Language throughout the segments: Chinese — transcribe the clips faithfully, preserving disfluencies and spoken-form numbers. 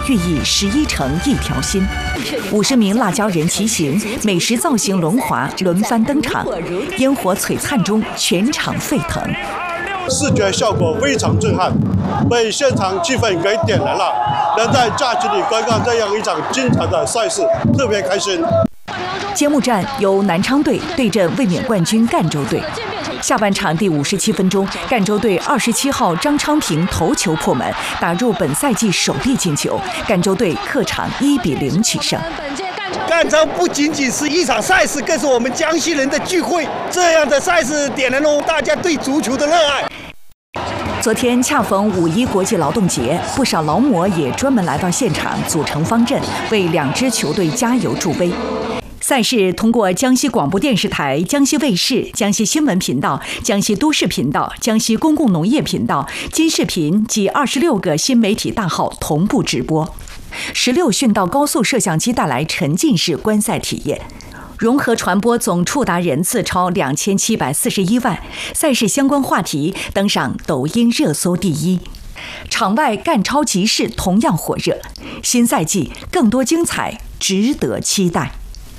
寓意十一城一条心。五十名辣椒人骑行，美食造型轮滑轮番登场，烟火璀璨中全场沸腾。 视觉效果非常震撼，被现场气氛给点燃了。能在假期里观看这样一场精彩的赛事，特别开心。 揭幕战由南昌队对阵卫冕冠军赣州队。下半场第五十七分钟，赣州队二十七号张昌平头球破门，打入本赛季首粒进球。赣州队客场一比零取胜。 赣州不仅仅是一场赛事，更是我们江西人的聚会。这样的赛事点燃了大家对足球的热爱。 昨天恰逢五一国际劳动节，不少劳模也专门来到现场，组成方阵，为两支球队加油助威。赛事通过江西广播电视台、江西卫视、江西新闻频道、江西都市频道、江西公共农业频道、金视频及二十六个新媒体大号同步直播。十六讯道高速摄像机带来沉浸式观赛体验。融合传播总触达人次超两千七百四十一万，赛事相关话题登上抖音热搜第一。场外赣超集市同样火热，新赛季更多精彩，值得期待。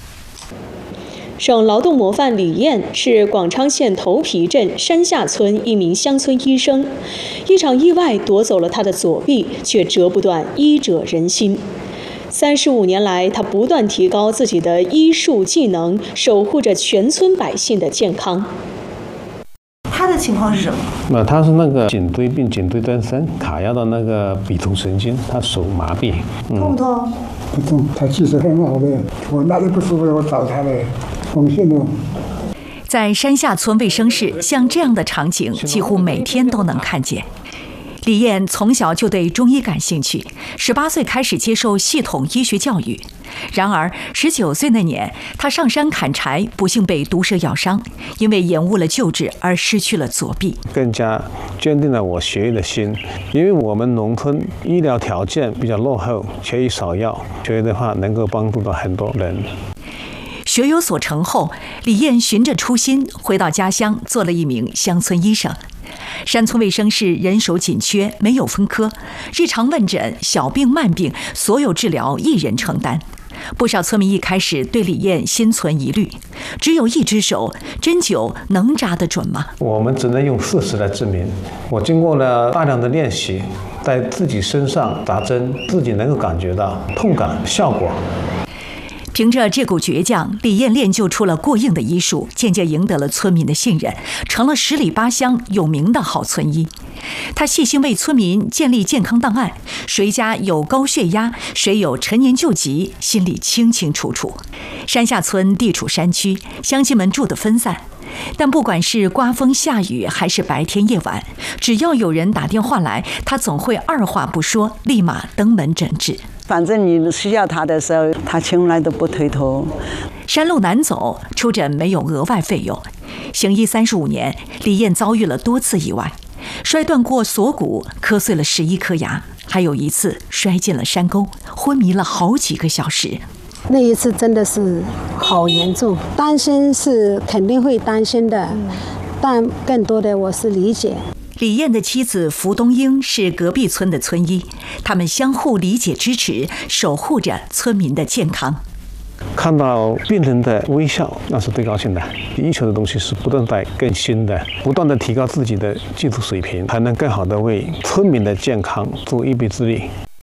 省劳动模范李艳是广昌县头皮镇山下村一名乡村医生，一场意外夺走了他的左臂，却折不断医者仁心。三十五年来，他不断提高自己的医术技能，守护着全村百姓的健康。 他的情况是什么？ 那他是那个颈椎病、颈椎增生，卡压到那个笔突神经，他手麻痹。 嗯、痛不痛？ 不痛，他技术很好的。我哪里不舒服，我找他的，放心了。 在山下村卫生室，像这样的场景几乎每天都能看见。李艳从小就对中医感兴趣，十八岁开始接受系统医学教育。然而，十九岁那年，她上山砍柴，不幸被毒蛇咬伤，因为延误了救治而失去了左臂， 更加坚定了我学医的心。因为我们农村医疗条件比较落后，缺医少药，学医的话能够帮助到很多人。 学有所成后，李艳循着初心回到家乡，做了一名乡村医生。山村卫生室人手紧缺，没有分科，日常问诊、小病慢病，所有治疗一人承担。不少村民一开始对李艳心存疑虑，只有一只手，针灸能扎得准吗？ 我们只能用事实来证明。我经过了大量的练习，在自己身上扎针，自己能够感觉到痛感、效果。 凭着这股倔强，李艳练就出了过硬的医术，渐渐赢得了村民的信任，成了十里八乡有名的好村医。他细心为村民建立健康档案，谁家有高血压，谁有陈年旧疾，心里清清楚楚。山下村地处山区，乡亲们住得分散，但不管是刮风下雨还是白天夜晚，只要有人打电话来，他总会二话不说，立马登门诊治。 反正你需要他的时候，他从来都不推脱。 山路难走，出诊没有额外费用。行医三十五年，李艳遭遇了多次意外，摔断过锁骨，磕碎了十一颗牙，还有一次摔进了山沟，昏迷了好几个小时。 那一次真的是好严重，担心是肯定会担心的，但更多的我是理解。 李艳的妻子符东英是隔壁村的村医，他们相互理解支持，守护着村民的健康。 看到病人的微笑，那是最高兴的。医学的东西是不断在更新的，不断的提高自己的技术水平，才能更好的为村民的健康做一臂之力。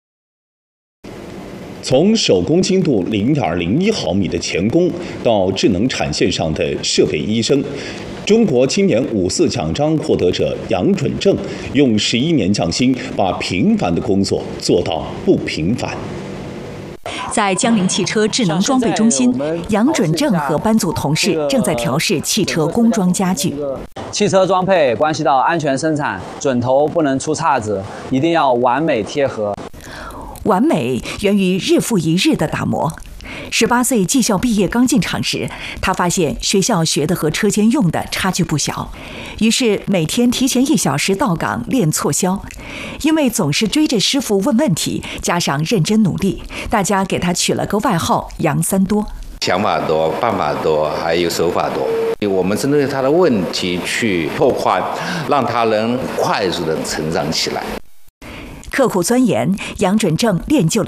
从手工精度零点零一毫米的钳工到智能产线上的设备医生，中国青年五四奖章获得者杨准正用十一年匠心，把平凡的工作做到不平凡。 在江铃汽车智能装备中心，杨准正和班组同事正在调试汽车工装家具。 汽车装配关系到安全生产，准头不能出岔子，一定要完美贴合。 完美源于日复一日的打磨。十八岁技校毕业刚进厂时，他发现学校学的和车间用的差距不小，于是每天提前一小时到岗练错销。因为总是追着师傅问问题，加上认真努力，大家给他取了个外号杨三多。 想法多，办法多，还有手法多。我们针对他的问题去拓宽，让他能快速的成长起来。 刻苦钻研，杨准正练就了